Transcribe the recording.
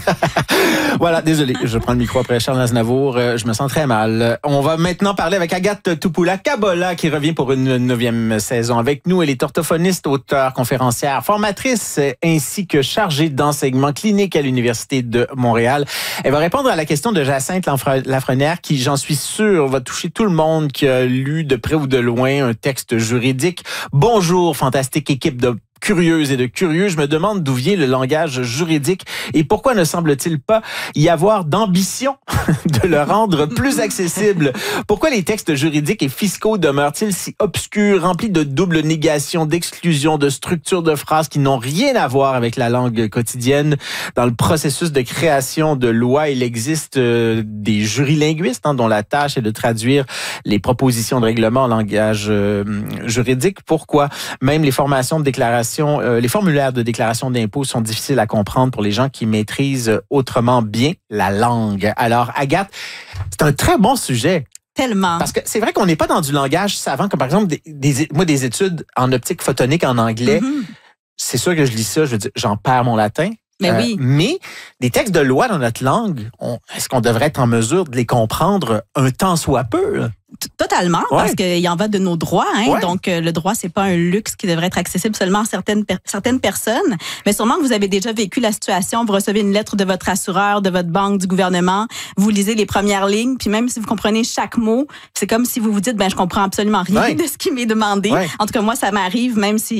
Voilà, désolé, je prends le micro après Charles Aznavour. Je me sens très mal. On va maintenant parler avec Agathe Topoula-Kabola qui revient pour une 9e saison avec nous. Elle est orthophoniste, auteure, conférencière, formatrice ainsi que chargée d'enseignement clinique à l'Université de Montréal. Elle va répondre à la question de Jacinthe Lafrenière qui, j'en suis sûr, va toucher tout le monde qui a lu de près ou de loin un texte juridique. Bonjour, fantastique équipe de curieuse et de curieux. Je me demande d'où vient le langage juridique et pourquoi ne semble-t-il pas y avoir d'ambition de le rendre plus accessible? Pourquoi les textes juridiques et fiscaux demeurent-ils si obscurs, remplis de double négation, d'exclusion, de structures de phrases qui n'ont rien à voir avec la langue quotidienne? Dans le processus de création de lois, il existe des jurilinguistes dont la tâche est de traduire les propositions de règlement en langage juridique. Pourquoi? Même les formations de déclaration les formulaires de déclaration d'impôts sont difficiles à comprendre pour les gens qui maîtrisent autrement bien la langue. Alors, Agathe, c'est un très bon sujet. Tellement. Parce que c'est vrai qu'on n'est pas dans du langage savant, comme par exemple des études en optique photonique en anglais. Mm-hmm. C'est sûr que je lis ça, je veux dire, j'en perds mon latin. Mais oui. Mais des textes de loi dans notre langue, est-ce qu'on devrait être en mesure de les comprendre un tant soit peu? Totalement, ouais. Parce qu'il en va de nos droits. Ouais. Donc, le droit, c'est pas un luxe qui devrait être accessible seulement à certaines personnes. Mais sûrement que vous avez déjà vécu la situation. Vous recevez une lettre de votre assureur, de votre banque, du gouvernement. Vous lisez les premières lignes. Puis même si vous comprenez chaque mot, c'est comme si vous vous dites, je comprends absolument rien de ce qui m'est demandé. Ouais. En tout cas, moi, ça m'arrive, même si